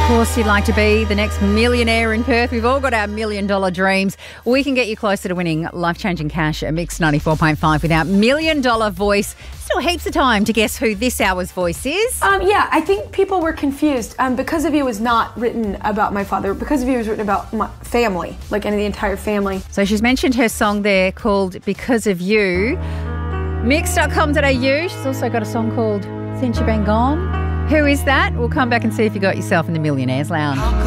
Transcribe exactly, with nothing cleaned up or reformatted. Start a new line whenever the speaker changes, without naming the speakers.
Of course, you'd like to be the next millionaire in Perth. We've all got our million dollar dreams. We can get you closer to winning life-changing cash at Mix ninety-four point five with our million dollar voice. Still heaps of time to guess who this hour's voice is.
Um, yeah, I think people were confused. Um, Because of You was not written about my father. Because of You was written about my family, like any the entire family.
So she's mentioned her song there called Because of You. mix dot com dot a u. She's also got a song called Since You've Been Gone. Who is that? We'll come back and see if you got yourself in the Millionaires Lounge.